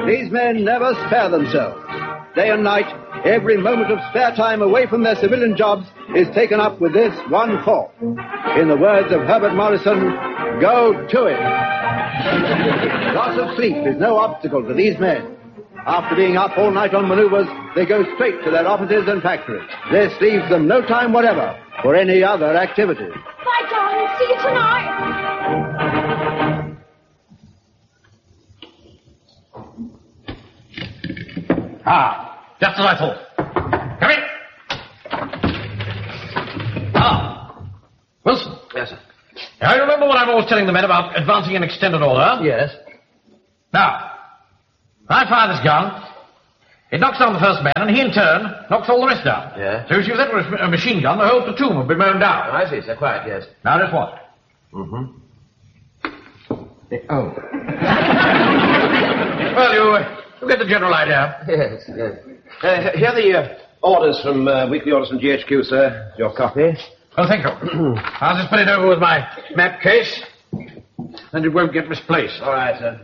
These men never spare themselves. Day and night, every moment of spare time away from their civilian jobs is taken up with this one thought. In the words of Herbert Morrison, go to it. Loss of sleep is no obstacle to these men. After being up all night on maneuvers, they go straight to their offices and factories. This leaves them no time whatever for any other activities. Bye, darling. See you tonight. Just as I thought. Come in. Wilson. Yes, sir. Now, you remember what I'm always telling the men about advancing in extended order? Yes. Now, I fire this gun. It knocks down the first man, and he, in turn, knocks all the rest down. Yeah. So if that were a machine gun, the whole platoon would be mown down. Oh, I see, sir. Quite, yes. Now, just watch. Mm-hmm. Oh. Well, you get the general idea. Yes, yes. Here are the orders from, weekly orders from GHQ, sir. Your copy. Oh, thank you. I'll just put it over with my map case, and it won't get misplaced. All right, sir.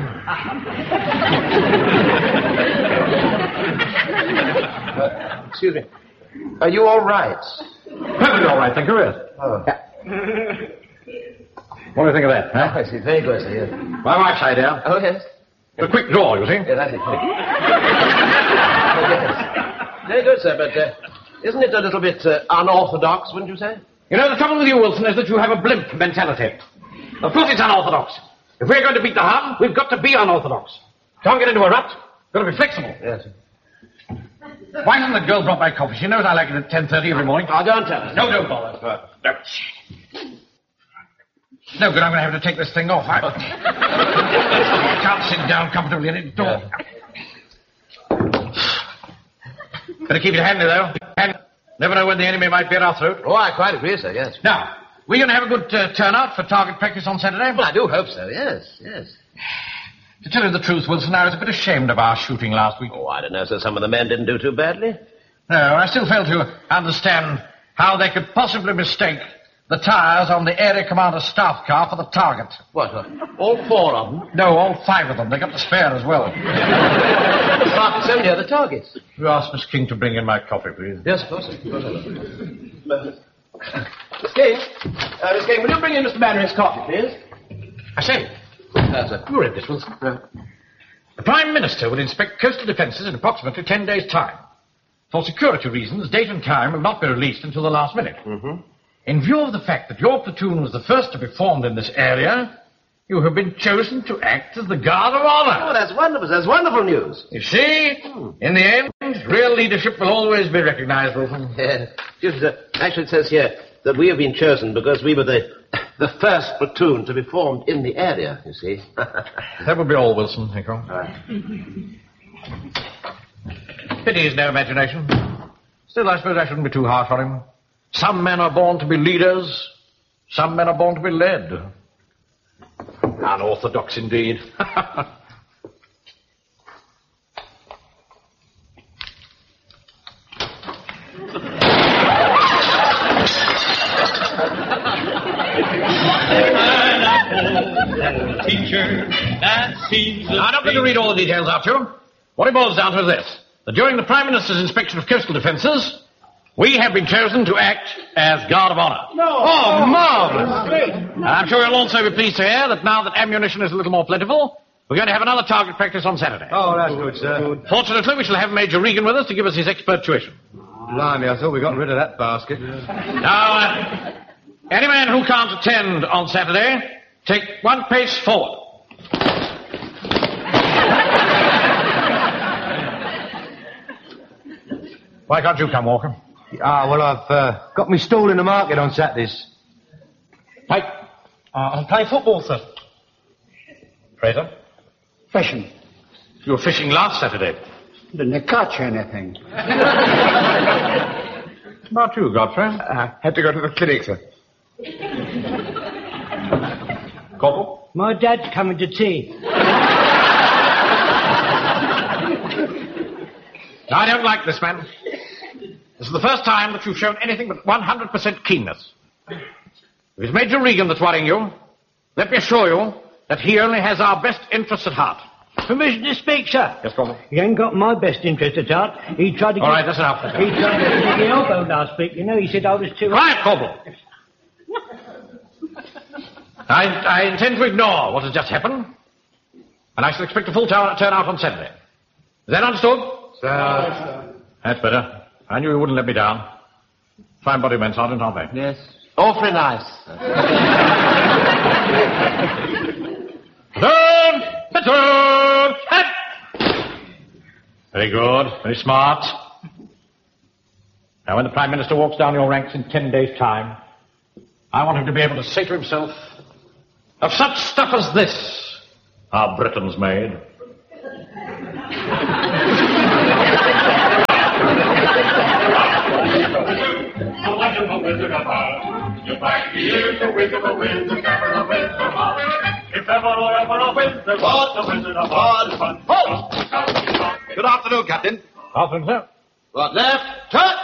Excuse me. Are you all right? Perfectly all right, thank you, yes. Oh. What do you think of that, huh? I see. Very good, sir, yes. My wife's idea. Oh, yes. A quick draw, you see. Yeah, that's it. Oh, yes. Very good, sir, but isn't it a little bit unorthodox, wouldn't you say? You know, the trouble with you, Wilson, is that you have a blimp mentality. Of course it's unorthodox. If we're going to beat the Hun, we've got to be unorthodox. Can't get into a rut. Got to be flexible. Yes, sir. Why hasn't the girl brought my coffee? She knows I like it at 10:30 every morning. Oh, don't tell her. No, don't bother. No. No good, I'm going to have to take this thing off. I can't sit down comfortably in it. Door. Better keep it handy, though. Never know when the enemy might be at our throat. Oh, I quite agree, sir, yes. Now, we're going to have a good turnout for target practice on Saturday? Well, I do hope so, yes, yes. To tell you the truth, Wilson, I was a bit ashamed of our shooting last week. Oh, I don't know, sir. Some of the men didn't do too badly. No, I still fail to understand how they could possibly mistake the tires on the area commander's staff car for the target. What? All four of them? No, all five of them. They got the spare as well. But so near the targets. You ask Miss King to bring in my coffee, please. Yes, of course, sir. Miss King? Miss King, will you bring in Mr. Manning's coffee, please? I say, Sir. you read this, Wilson. The Prime Minister will inspect coastal defences in approximately 10 days' time. For security reasons, date and time will not be released until the last minute. Mm-hmm. In view of the fact that your platoon was the first to be formed in this area, you have been chosen to act as the Guard of Honor. Oh, that's wonderful. That's wonderful news. You see, in the end, real leadership will always be recognized, Wilson. Actually, it says here that we have been chosen because we were the first platoon to be formed in the area, you see. That will be all, Wilson, thank you. All right. Pity he's no imagination. Still, I suppose I shouldn't be too harsh on him. Some men are born to be leaders. Some men are born to be led. Unorthodox indeed. Teacher, that seems I'm not going to read all the details out to you. What it boils down to is this. That during the Prime Minister's inspection of coastal defences, we have been chosen to act as Guard of Honor. No. Oh, marvellous. And I'm sure you'll also be pleased to hear that now that ammunition is a little more plentiful, we're going to have another target practice on Saturday. Oh, that's good, sir. Fortunately, we shall have Major Regan with us to give us his expert tuition. Blimey, I thought we got rid of that basket. Now, any man who can't attend on Saturday, take one pace forward. Why can't you come, Walker? Well, I've got me stall in the market on Saturdays. Pike? I'm playing football, sir. Fraser? Fishing. You were fishing last Saturday. Didn't catch anything. About you, Godfrey? Had to go to the clinic, sir. Corporal? My dad's coming to tea. I don't like this man. This is the first time that you've shown anything but 100% keenness. If it's Major Regan that's worrying you, let me assure you that he only has our best interests at heart. Permission to speak, sir. Yes, Corporal. He ain't got my best interest at heart. He tried to All right, that's enough. That's He enough. tried to give me the elbow last week. You know, he said I was too... Quiet, Corporal. I intend to ignore what has just happened, and I shall expect a full turnout on Saturday. Is that understood? Sir. That's better. I knew you wouldn't let me down. Fine body men, Sergeant, aren't they? Yes. Awfully nice. Platoon! Very good. Very smart. Now, when the Prime Minister walks down your ranks in 10 days' time, I want him to be able to say to himself, of such stuff as this are Britons made. You might hear the whiz of a wind, the gabber of wind from all. If ever a wind, there was a Wizard of Oz. Halt! Good afternoon, Captain. Afternoon, sir. Right, left, turn!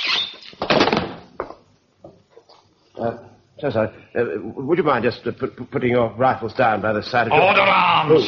Sorry. Would you mind just putting your rifles down by the side of your... Order arms!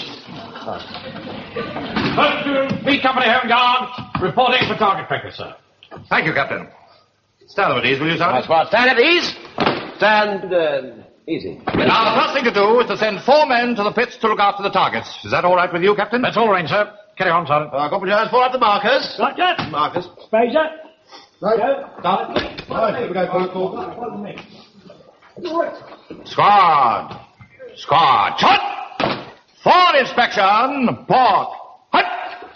Platoon, B Company Home Guard, reporting for target practice, sir. Thank you, Captain. Stand at ease, will you, Sergeant? That's right. Stand at ease. Stand easy. Now, the first thing to do is to send 4 men to the pits to look after the targets. Is that all right with you, Captain? That's all arranged, sir. Carry on, Sergeant. Corporal Jones, pull up the markers. Right, sir. Markers. Fraser. Right. Go. Start. Right, here we go, Corporal. Follow me. Squad. Squad. Shot! For inspection. Port. Hut!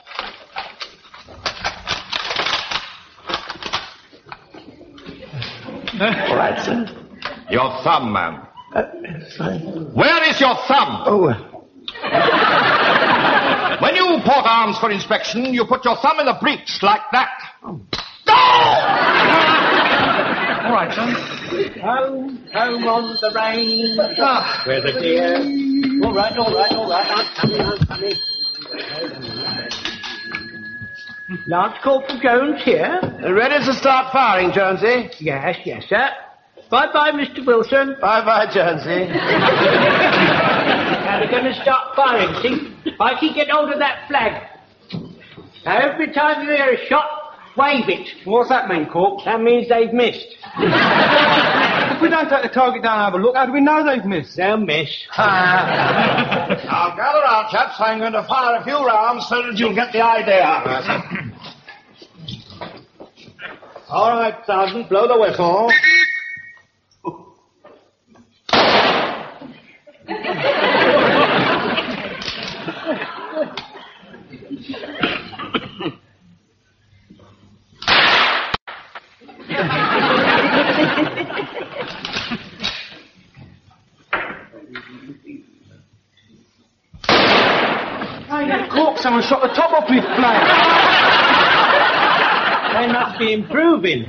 All right, sir. Your thumb, man. Where is your thumb? Oh, When you port arms for inspection, you put your thumb in the breech like that. Go! All right, son. Home on the range. Where the deer. All right. I'm coming. Lance Corporal Jones here. ready to start firing, Jonesy. Yes, sir. Bye-bye, Mr. Wilson. Bye-bye, Jonesy. Now we're going to start firing, see? I can get hold of that flag. Now, every time you hear a shot, wave it. What's that mean, Corp? That means they've missed. If we don't take the target down and have a look, how do we know they've missed? They'll miss. Now, gather round, chaps. I'm going to fire a few rounds so that you'll get the idea. All right, Sergeant, blow the whistle. Cork, someone shot the top off his flag. They must be improving.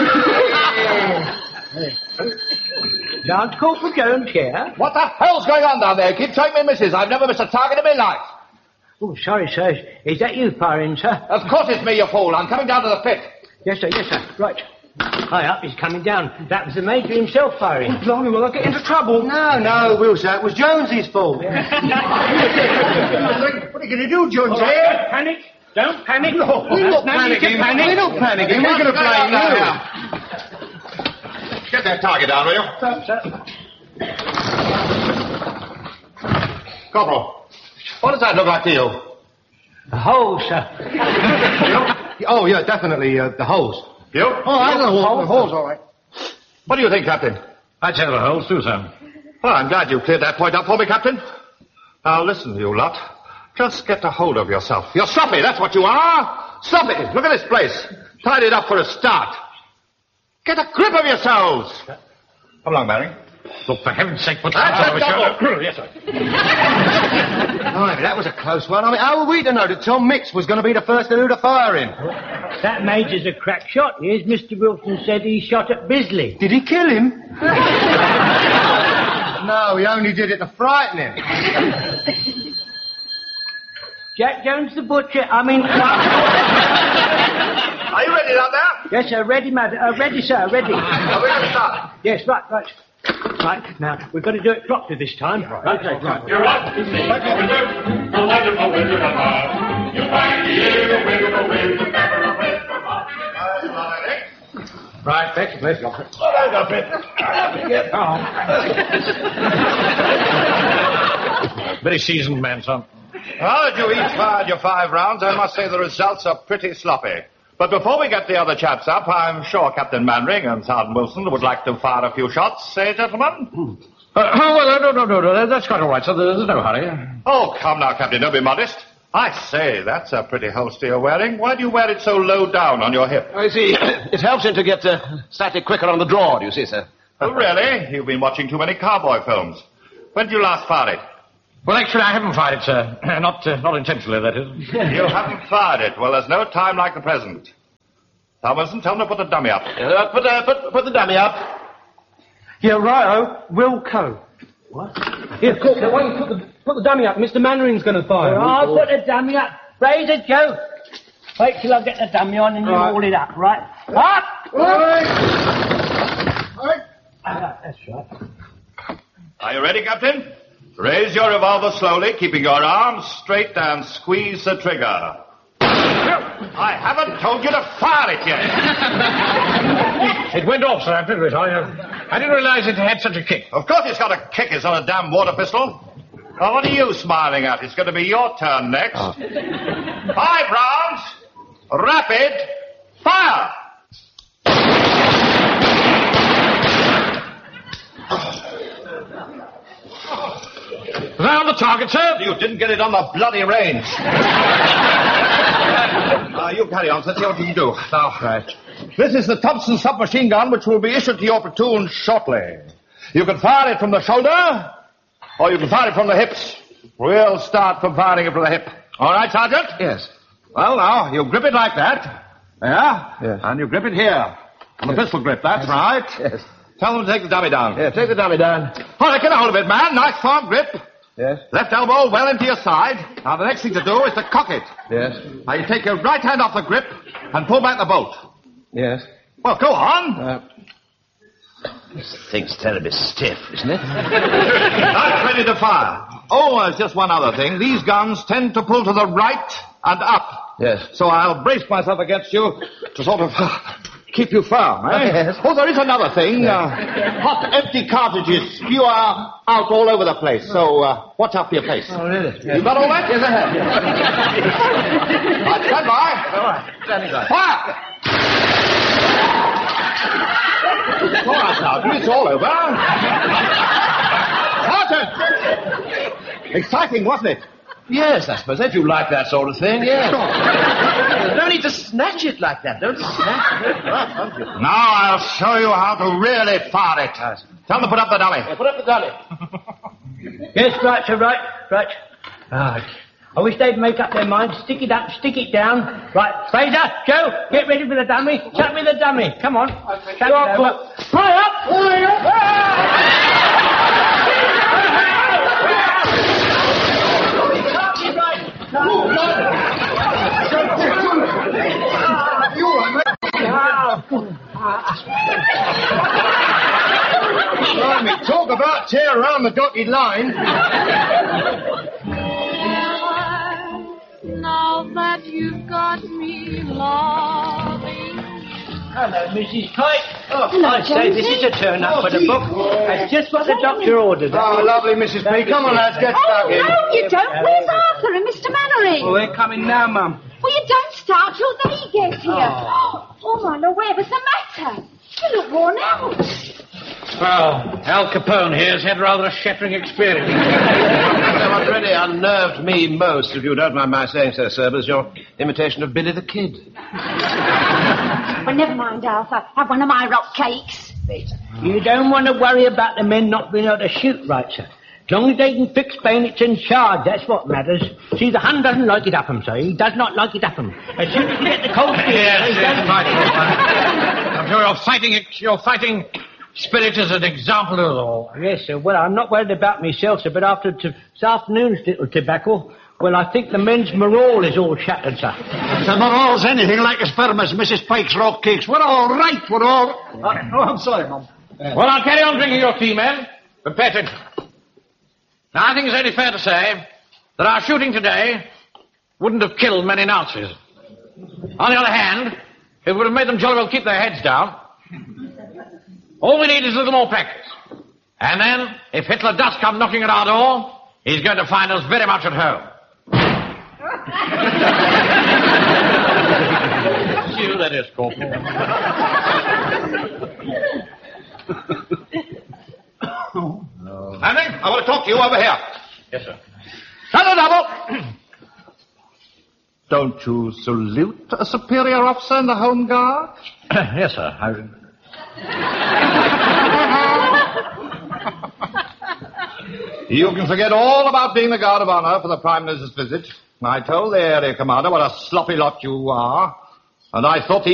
Lance Corporal Jones here. What the hell's going on down there? Keep telling me, missus. I've never missed a target in my life. Oh, sorry, sir. Is that you firing, sir? Of course it's me, you fool. I'm coming down to the pit. Yes, sir. Right. High up, he's coming down. That was the Major himself firing. Blimey, will I get into trouble? No, Wilson, it was Jonesy's fault. What are you going to do, Jonesy? Don't panic. Don't panic. No, We're not panicking. We're not panicking. We're going to blame you. Get that target down, will you? Corporal, what does that look like to you? The hole, sir. Oh, yeah, definitely, the hose. You? Oh, I know the hole's all right. What do you think, Captain? I'd say there are holes too, sir. Well, I'm glad you cleared that point up for me, Captain. Now, listen, you lot. Just get a hold of yourself. You're sloppy, that's what you are. Sloppy. Look at this place. Tied it up for a start. Get a grip of yourselves. Come along, Barry. Look, for heaven's sake, put That's that a on double. Yes, sir. Blimey, that was a close one. I mean, how were we to know that Tom Mix was going to be the first to do the firing? That Major's a crack shot. Here's Mr. Wilson said he shot at Bisley. Did he kill him? No, he only did it to frighten him. Jack Jones the butcher. Are you ready down there? Yes, sir. Ready, madam. Ready, sir. Ready. Are we going to start? Yes, right. Right, now, we've got to do it properly this time. Right. Okay. You're up to see the wizard, the wonderful Wizard of Oz. You'll find he is a wizard of Wiz, the never a Wiz of Oz. Right, thank you, please. Very seasoned man, son. Well, as you each fired your 5 rounds, I must say the results are pretty sloppy. But before we get the other chaps up, I'm sure Captain Mannering and Sergeant Wilson would like to fire a few shots, eh, gentlemen? No, that's quite all right, sir. There's no hurry. Oh, come now, Captain, don't be modest. I say, that's a pretty holster you're wearing. Why do you wear it so low down on your hip? I see. It helps him to get slightly quicker on the draw, do you see, sir? Oh, really? You've been watching too many cowboy films. When did you last fire it? Well, actually, I haven't fired it, sir. Not intentionally, that is. You haven't fired it. Well, there's no time like the present. Thomason, tell them to put the dummy up. Put the dummy up. Yeah, righto. Wilco. What? Here, Cook, why don't you put the dummy up? Mr. Mannering's going to fire. I'll put the dummy up. Razor, Joe. Wait till I get the dummy on and you Right. hold it up, right? Up! That's right. Are you ready, Captain? Raise your revolver slowly, keeping your arms straight, and squeeze the trigger. I haven't told you to fire it yet. It went off, sir, didn't it? I didn't realize it had such a kick. Of course it's got a kick. It's not a damn water pistol. Now, what are you smiling at? It's going to be your turn next. 5 rounds. Rapid. Fire! Round the target, sir. You didn't get it on the bloody range. You carry on. Let's see what you can do. Now, right. This is the Thompson submachine gun, which will be issued to your platoon shortly. You can fire it from the shoulder, or you can fire it from the hips. We'll start from firing it from the hip. All right, Sergeant? Yes. Well, now, you grip it like that. Yeah? Yes. And you grip it here. On the pistol grip, that's right. Yes. Tell them to take the dummy down. Yeah, take the dummy down. All right, get a hold of it, man. Nice firm grip. Yes. Left elbow well into your side. Now, the next thing to do is to cock it. Yes. Now, you take your right hand off the grip and pull back the bolt. Yes. Well, go on. This thing's terribly stiff, isn't it? That's ready to fire. Oh, there's just one other thing. These guns tend to pull to the right and up. Yes. So I'll brace myself against you to sort of keep you firm, eh? Yes. Oh, there is another thing. Hot, empty cartridges spew out all over the place. So watch out for your face. Oh, really? You got all that? Yes, I have. Right, stand by. All right. Standing by. Fire! All right, Sergeant, it's all over. Sergeant! Exciting, wasn't it? Yes, I suppose. If you like that sort of thing, yes. There's no need to snatch it like that. Don't snatch it. Now I'll show you how to really fire it. Tell them to put up the dummy. Yeah, put up the dummy. Yes, right, sir, right. Right. I wish they'd make up their minds. Stick it up, stick it down. Right, Fraser, Joe, get ready for the dummy. Chuck me the dummy. Come on. Chuck it over. Fly up! Talk about tear around the dotted line. Now that you've got me loving. Hello, Mrs. Kite. Hello, I say, this is a turn-up for the book. That's just what the doctor ordered. Oh, lovely, Mrs. P. Come on, lads, get stuck in. No, you don't. Where's Arthur and Mr. Mannering? Well, they're coming now, Mum. Well, you don't start till they get here. Oh, my Lord, whatever's the matter? You look worn out. Well, Al Capone here has had rather a shattering experience. What really unnerved me most, if you don't mind my saying so, sir, was your imitation of Billy the Kid. Well, never mind, Arthur. Have one of my rock cakes. You don't want to worry about the men not being able to shoot right, sir. As long as they can fix bayonets and charge, that's what matters. See, the Hun doesn't like it up 'em, sir. He does not like it up 'em. As soon as you get the cold steel... Yes, right. I'm sure your fighting spirit is an example of it all. Yes, sir. Well, I'm not worried about myself, sir, but after this afternoon's little tobacco, well, I think the men's morale is all shattered, sir. The morale's anything like as firm as Mrs. Pike's rock cakes. We're all right, we're all... I'm sorry, Mum. Well, I'll carry on drinking your tea, men. But pay attention. Now, I think it's only fair to say that our shooting today wouldn't have killed many Nazis. On the other hand, it would have made them jolly well keep their heads down. All we need is a little more practice. And then, if Hitler does come knocking at our door, he's going to find us very much at home. See who that is, Corporal. Manning, I want to talk to you over here. Yes, sir. Double! Don't you salute a superior officer in the Home Guard? Yes, sir. You can forget all about being the Guard of Honor for the Prime Minister's visit. I told the area commander what a sloppy lot you are, and I thought he